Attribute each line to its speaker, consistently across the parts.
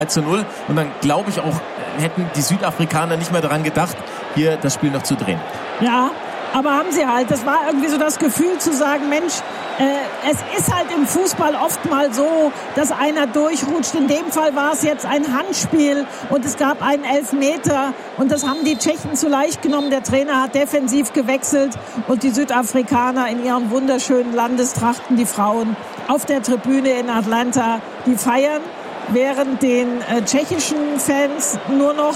Speaker 1: 2:0. Und dann glaube ich auch, hätten die Südafrikaner nicht mehr daran gedacht, hier das Spiel noch zu drehen.
Speaker 2: Ja, aber haben sie halt. Das war irgendwie so das Gefühl zu sagen, Mensch, es ist halt im Fußball oft mal so, dass einer durchrutscht. In dem Fall war es jetzt ein Handspiel und es gab einen Elfmeter. Und das haben die Tschechen zu leicht genommen. Der Trainer hat defensiv gewechselt und die Südafrikaner in ihren wunderschönen Landestrachten, die Frauen auf der Tribüne in Atlanta, die feiern, während den tschechischen Fans nur noch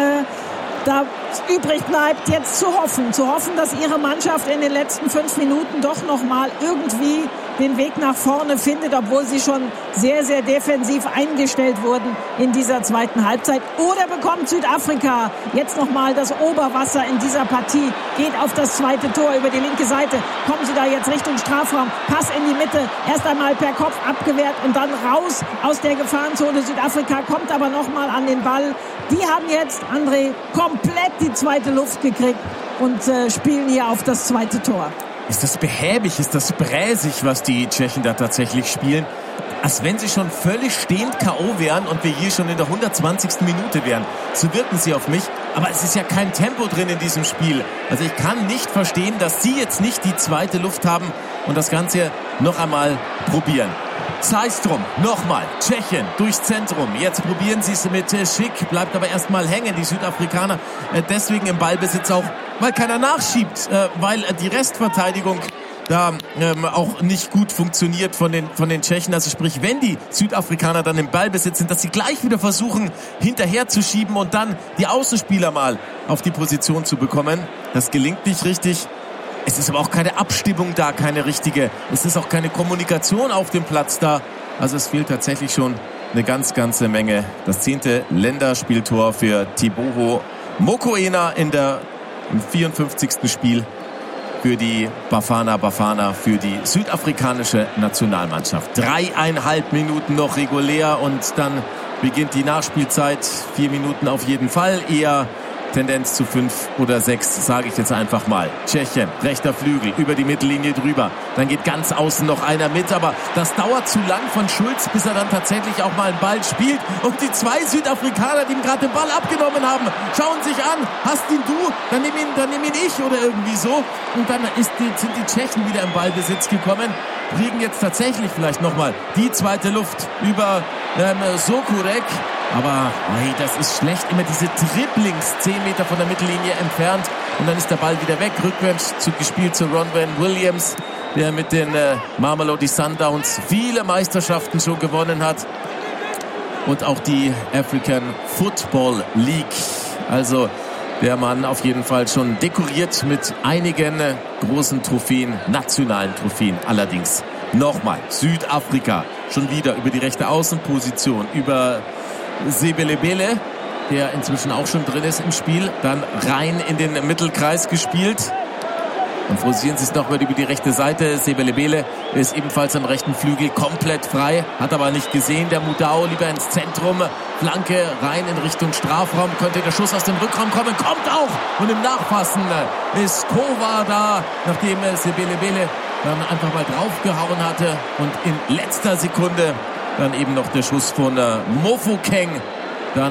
Speaker 2: da übrig bleibt, jetzt zu hoffen, dass ihre Mannschaft in den letzten 5 Minuten doch noch mal irgendwie den Weg nach vorne findet, obwohl sie schon sehr, sehr defensiv eingestellt wurden in dieser zweiten Halbzeit. Oder bekommt Südafrika jetzt noch mal das Oberwasser in dieser Partie, geht auf das zweite Tor über die linke Seite, kommen sie da jetzt Richtung Strafraum, Pass in die Mitte, erst einmal per Kopf abgewehrt und dann raus aus der Gefahrenzone. Südafrika kommt aber noch mal an den Ball. Die haben jetzt, André, komplett die zweite Luft gekriegt und spielen hier auf das zweite Tor.
Speaker 1: Ist das behäbig, ist das bräsig, was die Tschechen da tatsächlich spielen? Als wenn sie schon völlig stehend K.O. wären und wir hier schon in der 120. Minute wären. So wirken sie auf mich. Aber es ist ja kein Tempo drin in diesem Spiel. Also ich kann nicht verstehen, dass sie jetzt nicht die zweite Luft haben und das Ganze noch einmal probieren. Sei es drum, nochmal, Tschechien durchs Zentrum. Jetzt probieren sie es mit Schick, bleibt aber erstmal hängen. Die Südafrikaner deswegen im Ballbesitz auch, weil keiner nachschiebt, weil die Restverteidigung da auch nicht gut funktioniert von den Tschechen. Also sprich, wenn die Südafrikaner dann im Ballbesitz sind, dass sie gleich wieder versuchen, hinterher zu schieben und dann die Außenspieler mal auf die Position zu bekommen. Das gelingt nicht richtig. Es ist aber auch keine Abstimmung da, keine richtige. Es ist auch keine Kommunikation auf dem Platz da. Also es fehlt tatsächlich schon eine ganze Menge. Das 10. Länderspieltor für Teboho Mokoena im 54. Spiel für die Bafana, für die südafrikanische Nationalmannschaft. 3,5 Minuten noch regulär und dann beginnt die Nachspielzeit. 4 Minuten auf jeden Fall, eher Tendenz zu 5 oder 6, sage ich jetzt einfach mal. Tschechien, rechter Flügel, über die Mittellinie drüber. Dann geht ganz außen noch einer mit, aber das dauert zu lang von Schulz, bis er dann tatsächlich auch mal einen Ball spielt. Und die 2 Südafrikaner, die ihm gerade den Ball abgenommen haben, schauen sich an. Hast ihn du, dann nimm ihn ich oder irgendwie so. Und dann sind die Tschechen wieder im Ballbesitz gekommen. Kriegen jetzt tatsächlich vielleicht nochmal die zweite Luft über Sokurek. Aber hey, das ist schlecht. Immer diese Dribblings 10 Meter von der Mittellinie entfernt. Und dann ist der Ball wieder weg. Rückwärts gespielt zu Ronwen Williams, der mit den Mamelodi Sundowns viele Meisterschaften schon gewonnen hat. Und auch die African Football League. Also der Mann auf jeden Fall schon dekoriert mit einigen großen Trophäen, nationalen Trophäen. Allerdings nochmal Südafrika schon wieder über die rechte Außenposition, über Sebelebele, der inzwischen auch schon drin ist im Spiel, dann rein in den Mittelkreis gespielt. Und forcieren sie es nochmal über die rechte Seite. Sebelebele ist ebenfalls am rechten Flügel komplett frei, hat aber nicht gesehen. Der Mudau lieber ins Zentrum, Flanke rein in Richtung Strafraum. Könnte der Schuss aus dem Rückraum kommen, kommt auch. Und im Nachfassen ist Kova da, nachdem Sebelebele dann einfach mal draufgehauen hatte. Und in letzter Sekunde dann eben noch der Schuss von Mofokeng. Dann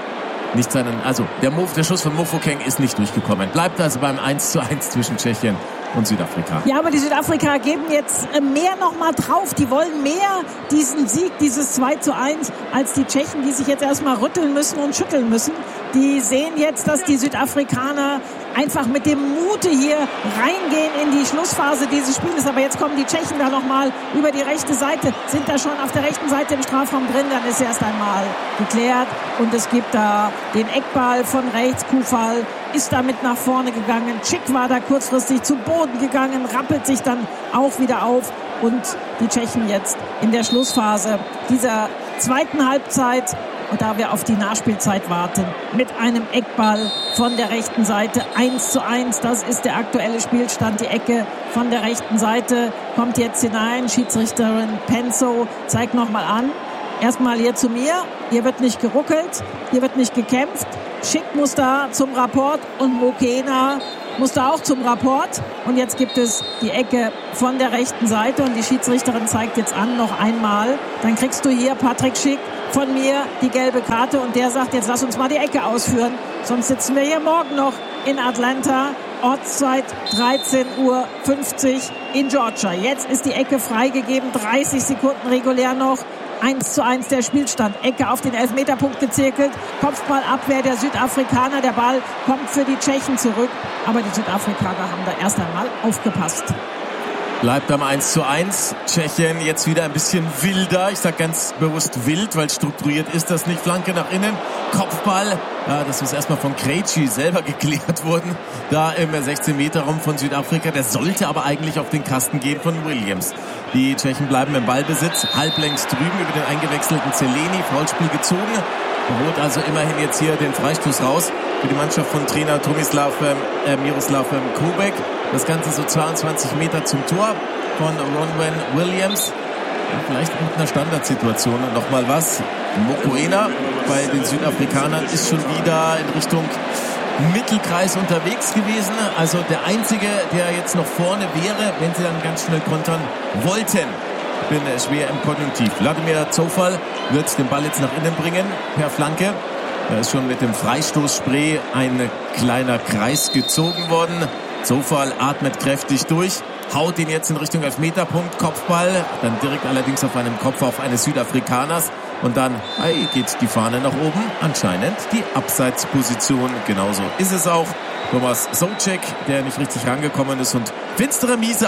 Speaker 1: der Schuss von Mofokeng ist nicht durchgekommen. Bleibt also beim 1:1 zwischen Tschechien und Südafrika.
Speaker 2: Ja, aber die Südafrika geben jetzt mehr noch mal drauf. Die wollen mehr diesen Sieg, dieses 2:1, als die Tschechen, die sich jetzt erstmal rütteln müssen und schütteln müssen. Die sehen jetzt, dass die Südafrikaner einfach mit dem Mute hier reingehen in die Schlussphase dieses Spieles. Aber jetzt kommen die Tschechen da nochmal über die rechte Seite, sind da schon auf der rechten Seite im Strafraum drin. Dann ist erst einmal geklärt und es gibt da den Eckball von rechts. Kufal ist damit nach vorne gegangen. Schick war da kurzfristig zu Boden gegangen, rappelt sich dann auch wieder auf. Und die Tschechen jetzt in der Schlussphase dieser zweiten Halbzeit, und da wir auf die Nachspielzeit warten, mit einem Eckball von der rechten Seite 1:1. Das ist der aktuelle Spielstand. Die Ecke von der rechten Seite kommt jetzt hinein. Schiedsrichterin Penzo zeigt nochmal an. Erstmal hier zu mir. Hier wird nicht geruckelt, hier wird nicht gekämpft. Schick muss da zum Rapport und Mokoena muss da auch zum Rapport. Und jetzt gibt es die Ecke von der rechten Seite und die Schiedsrichterin zeigt jetzt an, noch einmal. Dann kriegst du hier Patrick Schick von mir die gelbe Karte und der sagt, jetzt lass uns mal die Ecke ausführen, sonst sitzen wir hier morgen noch in Atlanta. Ortszeit 13:50 Uhr in Georgia. Jetzt ist die Ecke freigegeben, 30 Sekunden regulär noch. 1:1 der Spielstand. Ecke auf den Elfmeterpunkt gezirkelt. Kopfballabwehr der Südafrikaner. Der Ball kommt für die Tschechen zurück. Aber die Südafrikaner haben da erst einmal aufgepasst.
Speaker 1: Bleibt am 1:1. Tschechien jetzt wieder ein bisschen wilder. Ich sage ganz bewusst wild, weil strukturiert ist das nicht. Flanke nach innen, Kopfball. Ja, das muss erstmal von Krejci selber geklärt worden. Da im 16-Meter-Raum von Südafrika. Der sollte aber eigentlich auf den Kasten gehen von Williams. Die Tschechen bleiben im Ballbesitz. Halblängs drüben über den eingewechselten Zeleni. Foulspiel gezogen. Holt also immerhin jetzt hier den Freistoß raus für die Mannschaft von Trainer Miroslav Kubek. Das Ganze so 22 Meter zum Tor von Ronwen Williams. Vielleicht mit einer Standardsituation nochmal was. Mokoena bei den Südafrikanern ist schon wieder in Richtung Mittelkreis unterwegs gewesen. Also der Einzige, der jetzt noch vorne wäre, wenn sie dann ganz schnell kontern wollten. Ich bin schwer im Konjunktiv. Wladimir Zofal wird den Ball jetzt nach innen bringen per Flanke. Da ist schon mit dem Freistoßspray ein kleiner Kreis gezogen worden. Zofal atmet kräftig durch, haut ihn jetzt in Richtung Elfmeterpunkt, Kopfball, dann direkt allerdings auf einem Kopf auf eines Südafrikaners und dann geht die Fahne nach oben, anscheinend die Abseitsposition, genauso ist es auch. Thomas Soucek, der nicht richtig rangekommen ist und finstere Miese.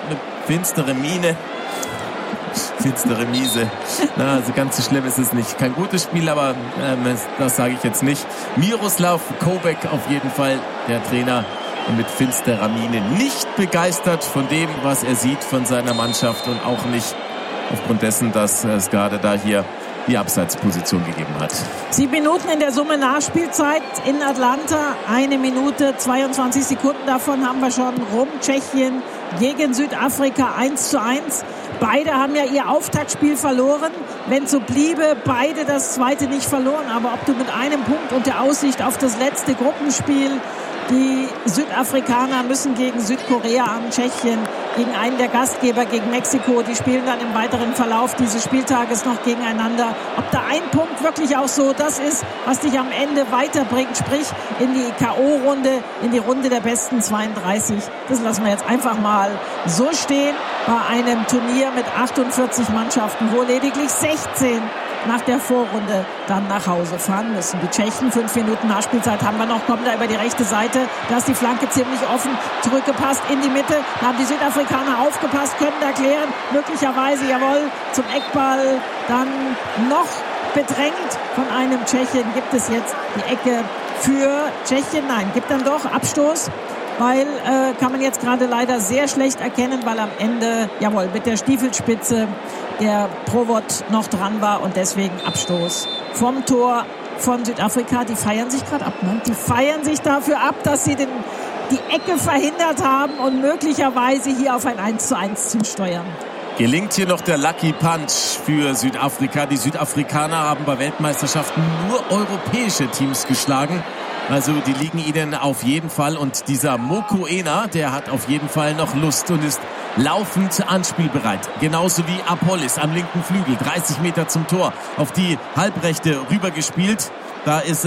Speaker 1: Na, also ganz so schlimm ist es nicht. Kein gutes Spiel, aber das sage ich jetzt nicht. Miroslav Kubek auf jeden Fall, der Trainer, mit finsterer Miene nicht begeistert von dem, was er sieht von seiner Mannschaft und auch nicht aufgrund dessen, dass es gerade da hier die Abseitsposition gegeben hat.
Speaker 2: 7 Minuten in der Summe Nachspielzeit in Atlanta. 1 Minute 22 Sekunden davon haben wir schon rum. Tschechien gegen Südafrika 1:1. Beide haben ja ihr Auftaktspiel verloren. Wenn es so bliebe, beide das zweite nicht verloren. Aber ob du mit einem Punkt und der Aussicht auf das letzte Gruppenspiel, die Südafrikaner müssen gegen Südkorea an, Tschechien gegen einen der Gastgeber, gegen Mexiko. Die spielen dann im weiteren Verlauf dieses Spieltages noch gegeneinander. Ob da ein Punkt wirklich auch so das ist, was dich am Ende weiterbringt, sprich in die K.O.-Runde, in die Runde der besten 32. Das lassen wir jetzt einfach mal so stehen bei einem Turnier mit 48 Mannschaften, wo lediglich 16 nach der Vorrunde dann nach Hause fahren müssen. Die Tschechen, 5 Minuten Nachspielzeit haben wir noch, kommen da über die rechte Seite. Da ist die Flanke ziemlich offen, zurückgepasst in die Mitte. Da haben die Südafrikaner aufgepasst, können da klären. Möglicherweise, jawohl, zum Eckball dann noch bedrängt von einem Tschechen. Gibt es jetzt die Ecke für Tschechien? Nein, gibt dann doch Abstoß. Weil kann man jetzt gerade leider sehr schlecht erkennen, weil am Ende, jawohl, mit der Stiefelspitze der Provod noch dran war und deswegen Abstoß vom Tor von Südafrika. Die feiern sich gerade ab, ne? Die feiern sich dafür ab, dass sie die Ecke verhindert haben und möglicherweise hier auf ein 1:1 zusteuern.
Speaker 1: Gelingt hier noch der Lucky Punch für Südafrika. Die Südafrikaner haben bei Weltmeisterschaften nur europäische Teams geschlagen. Also die liegen ihnen auf jeden Fall. Und dieser Mokoena, der hat auf jeden Fall noch Lust und ist laufend anspielbereit. Genauso wie Apollis am linken Flügel. 30 Meter zum Tor. Auf die Halbrechte rübergespielt. Da ist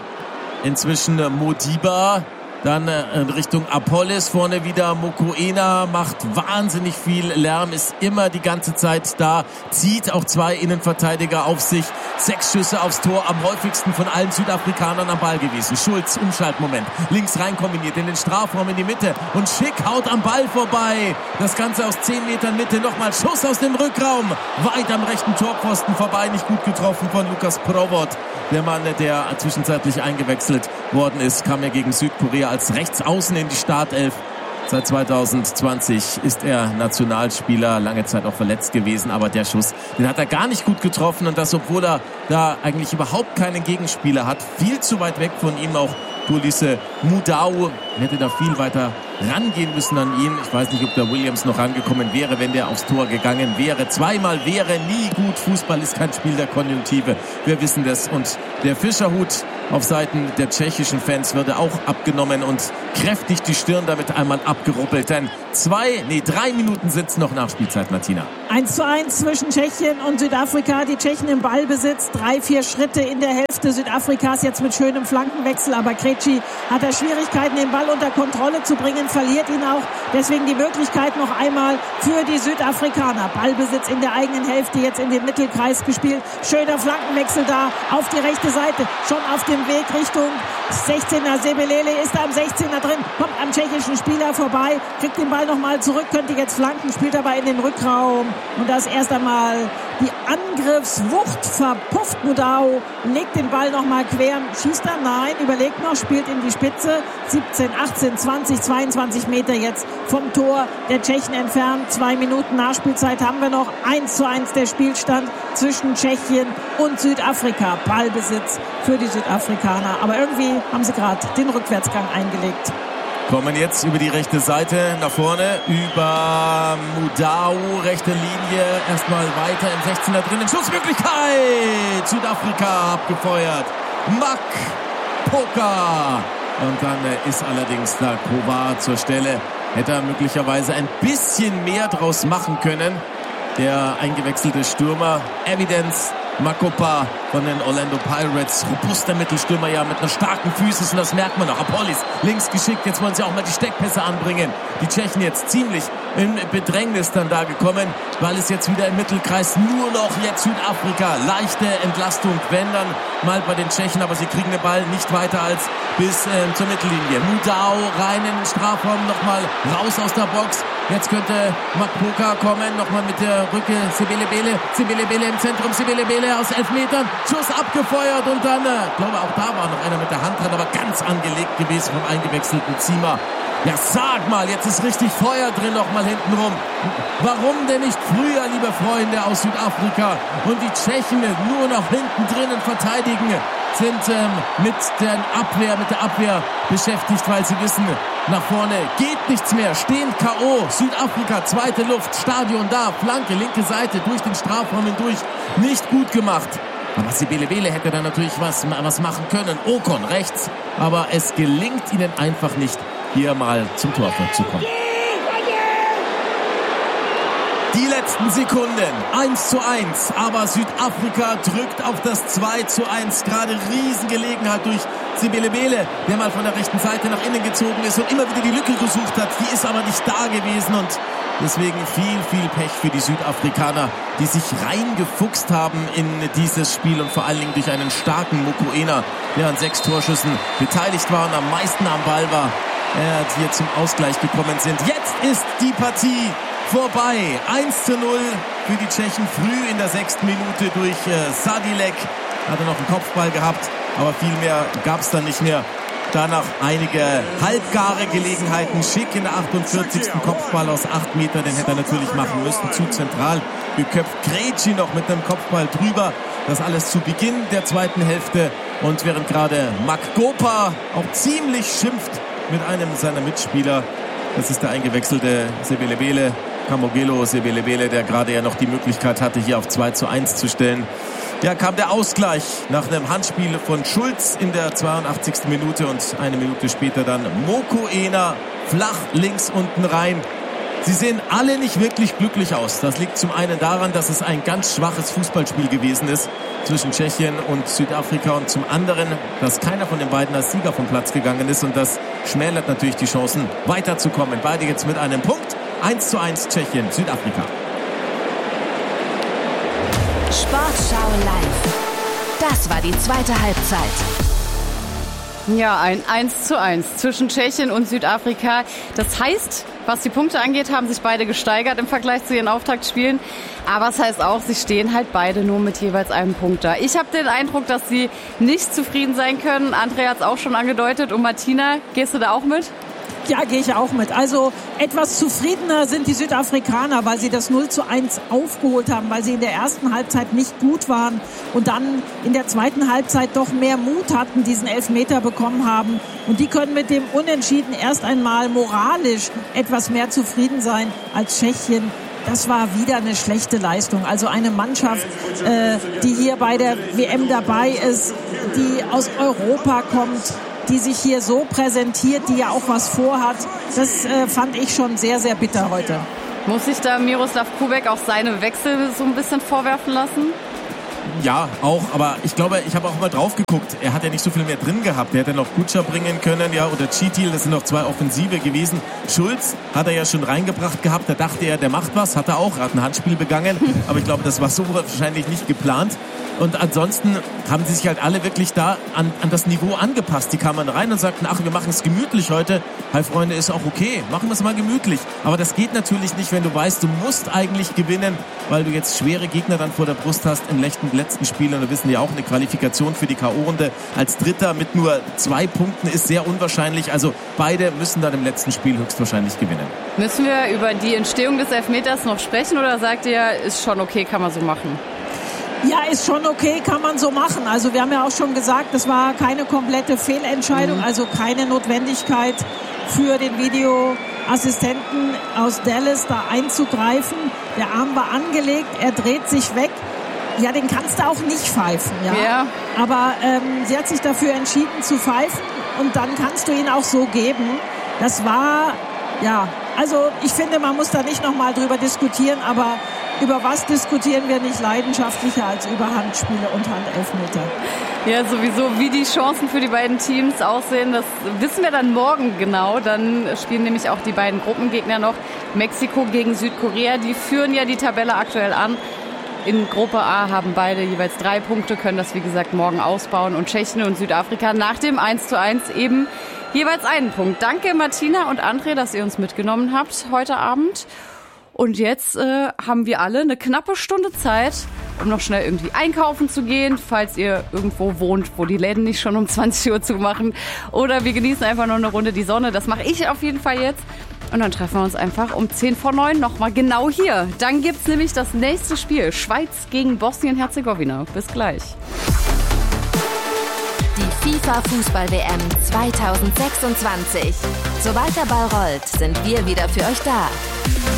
Speaker 1: inzwischen Modiba. Dann in Richtung Apollis, vorne wieder Mokoena, macht wahnsinnig viel Lärm, ist immer die ganze Zeit da, zieht auch 2 Innenverteidiger auf sich, 6 Schüsse aufs Tor, am häufigsten von allen Südafrikanern am Ball gewesen. Schulz, Umschaltmoment, links rein kombiniert, in den Strafraum, in die Mitte und Schick haut am Ball vorbei. Das Ganze aus 10 Metern Mitte, nochmal Schuss aus dem Rückraum, weit am rechten Torpfosten vorbei, nicht gut getroffen von Lukas Provod. Der Mann, der zwischenzeitlich eingewechselt worden ist, kam ja gegen Südkorea als Rechtsaußen in die Startelf. Seit 2020 ist er Nationalspieler, lange Zeit auch verletzt gewesen, aber der Schuss, den hat er gar nicht gut getroffen und das, obwohl er da eigentlich überhaupt keinen Gegenspieler hat. Viel zu weit weg von ihm auch Kulisse Mudau, hätte da viel weiter rangehen müssen an ihn. Ich weiß nicht, ob der Williams noch rangekommen wäre, wenn der aufs Tor gegangen wäre. Zweimal wäre nie gut. Fußball ist kein Spiel der Konjunktive. Wir wissen das. Und der Fischerhut auf Seiten der tschechischen Fans würde auch abgenommen und kräftig die Stirn damit einmal abgeruppelt. Denn 3 Minuten sind es noch Nachspielzeit, Martina.
Speaker 2: 1:1 zwischen Tschechien und Südafrika. Die Tschechen im Ballbesitz, 3-4 Schritte in der Hälfte Südafrikas, jetzt mit schönem Flankenwechsel, aber Krejci hat da Schwierigkeiten, den Ball unter Kontrolle zu bringen, verliert ihn auch. Deswegen die Möglichkeit noch einmal für die Südafrikaner. Ballbesitz in der eigenen Hälfte, jetzt in den Mittelkreis gespielt. Schöner Flankenwechsel da auf die rechte Seite, schon auf dem Weg Richtung 16er. Sebelele ist da am 16er drin, kommt am tschechischen Spieler vorbei, kriegt den Ball nochmal zurück, könnte jetzt flanken, spielt aber in den Rückraum. Und das erst einmal die Angriffswucht verpufft. Mudau legt den Ball nochmal quer. Schießt er? Nein. Überlegt noch. Spielt in die Spitze. 17, 18, 20, 22 Meter jetzt vom Tor der Tschechen entfernt. 2 Minuten Nachspielzeit haben wir noch. 1:1 der Spielstand zwischen Tschechien und Südafrika. Ballbesitz für die Südafrikaner. Aber irgendwie haben sie gerade den Rückwärtsgang eingelegt.
Speaker 1: Kommen jetzt über die rechte Seite nach vorne, über Mudau, rechte Linie, erstmal weiter im 16er drinnen, Schussmöglichkeit, Südafrika abgefeuert, Mak Poka und dann ist allerdings da Kova zur Stelle, hätte er möglicherweise ein bisschen mehr draus machen können, der eingewechselte Stürmer, Evidence Makopa von den Orlando Pirates, robuster Mittelstürmer, ja, mit einer starken Physis, und das merkt man auch. Apolis links geschickt, jetzt wollen sie auch mal die Steckpässe anbringen. Die Tschechen jetzt ziemlich in Bedrängnis dann da gekommen, weil es jetzt wieder im Mittelkreis nur noch jetzt Südafrika. Leichte Entlastung, wenn dann mal bei den Tschechen, aber sie kriegen den Ball nicht weiter als bis zur Mittellinie. Mudau rein in den Strafraum, nochmal raus aus der Box. Jetzt könnte Makpoka kommen, nochmal mit der Rücke, Sebelebele im Zentrum, Sebelebele aus 11 Metern, Schuss abgefeuert und dann, ich glaube auch da war noch einer mit der Hand dran, aber ganz angelegt gewesen vom eingewechselten Ziemer. Ja, sag mal, jetzt ist richtig Feuer drin nochmal hinten rum. Warum denn nicht früher, liebe Freunde aus Südafrika? Und die Tschechen nur noch hinten drinnen verteidigen, sind mit der Abwehr beschäftigt, weil sie wissen, nach vorne geht nichts mehr, stehen K.O. Südafrika, zweite Luft, Stadion da, Flanke, linke Seite, durch den Strafraum hindurch, nicht gut gemacht. Aber Sebelebele hätte da natürlich was machen können. Okon rechts, aber es gelingt ihnen einfach nicht, hier mal zum Torwart zu kommen. Die letzten Sekunden, 1:1, aber Südafrika drückt auf das 2:1. Gerade Riesengelegenheit durch Sebelebele, der mal von der rechten Seite nach innen gezogen ist und immer wieder die Lücke gesucht hat. Die ist aber nicht da gewesen und deswegen viel Pech für die Südafrikaner, die sich reingefuchst haben in dieses Spiel und vor allen Dingen durch einen starken Mokoena, der an 6 Torschüssen beteiligt war und am meisten am Ball war, die hier zum Ausgleich gekommen sind. Jetzt ist die Partie vorbei. 1:0 für die Tschechen früh in der 6. Minute durch Sadilek. Hat er noch einen Kopfball gehabt, aber viel mehr gab es dann nicht mehr. Danach einige halbgare Gelegenheiten. Schick in der 48. Kopfball aus 8 Metern, den hätte er natürlich machen müssen. Zu zentral geköpft. Krejci noch mit einem Kopfball drüber. Das alles zu Beginn der zweiten Hälfte. Und während gerade Makpoka auch ziemlich schimpft mit einem seiner Mitspieler, das ist der eingewechselte Sebelebele, Kamogelo Sebelebele, der gerade ja noch die Möglichkeit hatte, hier auf 2:1 zu stellen. Ja, kam der Ausgleich nach einem Handspiel von Schulz in der 82. Minute und eine Minute später dann Mokoena flach links unten rein. Sie sehen alle nicht wirklich glücklich aus. Das liegt zum einen daran, dass es ein ganz schwaches Fußballspiel gewesen ist zwischen Tschechien und Südafrika und zum anderen, dass keiner von den beiden als Sieger vom Platz gegangen ist und das schmälert natürlich die Chancen, weiterzukommen. Beide jetzt mit einem Punkt. 1:1 Tschechien, Südafrika.
Speaker 3: Sportschau live. Das war die zweite Halbzeit.
Speaker 4: Ja, ein 1:1 zwischen Tschechien und Südafrika. Das heißt, was die Punkte angeht, haben sich beide gesteigert im Vergleich zu ihren Auftaktspielen. Aber es heißt auch, sie stehen halt beide nur mit jeweils einem Punkt da. Ich habe den Eindruck, dass sie nicht zufrieden sein können. André hat es auch schon angedeutet. Und Martina, gehst du da auch mit?
Speaker 2: Ja, gehe ich auch mit. Also etwas zufriedener sind die Südafrikaner, weil sie das 0:1 aufgeholt haben, weil sie in der ersten Halbzeit nicht gut waren und dann in der zweiten Halbzeit doch mehr Mut hatten, diesen Elfmeter bekommen haben. Und die können mit dem Unentschieden erst einmal moralisch etwas mehr zufrieden sein als Tschechien. Das war wieder eine schlechte Leistung. Also eine Mannschaft, die hier bei der WM dabei ist, die aus Europa kommt, die sich hier so präsentiert, die ja auch was vorhat. Das fand ich schon sehr, sehr bitter heute.
Speaker 4: Muss sich da Miroslav Kubek auch seine Wechsel so ein bisschen vorwerfen lassen?
Speaker 1: Ja, auch, aber ich glaube, ich habe auch mal drauf geguckt. Er hat ja nicht so viel mehr drin gehabt. Er hätte noch Gutscher bringen können, ja, oder Chitil, das sind noch 2 Offensive gewesen. Schulz hat er ja schon reingebracht gehabt, da dachte er, der macht was, hat er auch, hat ein Handspiel begangen, aber ich glaube, das war so wahrscheinlich nicht geplant. Und ansonsten haben sie sich halt alle wirklich da an das Niveau angepasst. Die kamen rein und sagten, ach, wir machen es gemütlich heute. Hi Freunde, ist auch okay, machen wir es mal gemütlich. Aber das geht natürlich nicht, wenn du weißt, du musst eigentlich gewinnen, weil du jetzt schwere Gegner dann vor der Brust hast im letzten Spiel. Und da wissen wir auch, eine Qualifikation für die K.O.-Runde als Dritter mit nur 2 Punkten ist sehr unwahrscheinlich. Also beide müssen dann im letzten Spiel höchstwahrscheinlich gewinnen.
Speaker 4: Müssen wir über die Entstehung des Elfmeters noch sprechen oder sagt ihr, ist schon okay, kann man so machen?
Speaker 2: Ja, ist schon okay, kann man so machen. Also wir haben ja auch schon gesagt, das war keine komplette Fehlentscheidung, also keine Notwendigkeit für den Videoassistenten aus Dallas da einzugreifen. Der Arm war angelegt, er dreht sich weg. Ja, den kannst du auch nicht pfeifen, ja. Aber sie hat sich dafür entschieden zu pfeifen und dann kannst du ihn auch so geben. Das war, ja, also ich finde, man muss da nicht nochmal drüber diskutieren, aber über was diskutieren wir nicht leidenschaftlicher als über Handspiele und Handelfmeter?
Speaker 4: Ja, sowieso, wie die Chancen für die beiden Teams aussehen, das wissen wir dann morgen genau. Dann spielen nämlich auch die beiden Gruppengegner noch. Mexiko gegen Südkorea, die führen ja die Tabelle aktuell an. In Gruppe A haben beide jeweils 3 Punkte, können das wie gesagt morgen ausbauen. Und Tschechien und Südafrika nach dem 1:1 eben jeweils 1 Punkt. Danke Martina und André, dass ihr uns mitgenommen habt heute Abend. Und jetzt haben wir alle eine knappe Stunde Zeit, um noch schnell irgendwie einkaufen zu gehen, falls ihr irgendwo wohnt, wo die Läden nicht schon um 20 Uhr zumachen. Oder wir genießen einfach noch eine Runde die Sonne. Das mache ich auf jeden Fall jetzt. Und dann treffen wir uns einfach um 10:09 nochmal genau hier. Dann gibt's nämlich das nächste Spiel. Schweiz gegen Bosnien-Herzegowina. Bis gleich.
Speaker 3: Die FIFA-Fußball-WM 2026. Sobald der Ball rollt, sind wir wieder für euch da.